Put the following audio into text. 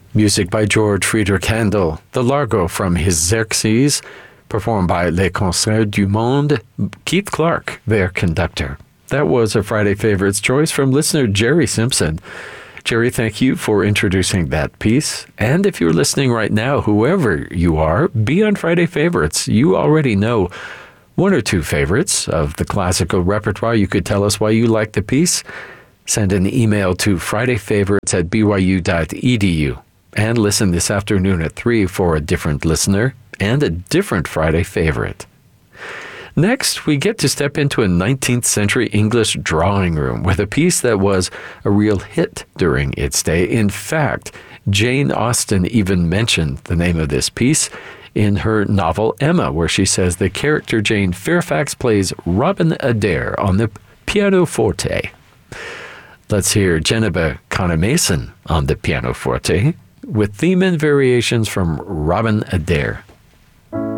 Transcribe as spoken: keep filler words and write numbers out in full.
Music by George Friedrich Handel, the Largo from his Xerxes, performed by Les Concerts du Monde, Keith Clark, their conductor. That was a Friday Favorites choice from listener Jerry Simpson. Jerry, thank you for introducing that piece. And if you're listening right now, whoever you are, be on Friday Favorites. You already know one or two favorites of the classical repertoire. You could tell us why you like the piece. Send an email to fridayfavorites at b y u dot e d u. And listen this afternoon at three for a different listener and a different Friday favorite. Next, we get to step into a nineteenth century English drawing room with a piece that was a real hit during its day. In fact, Jane Austen even mentioned the name of this piece in her novel Emma, where she says the character Jane Fairfax plays Robin Adair on the pianoforte. Let's hear Geneva Connor-Mason on the pianoforte with theme and variations from Robin Adair.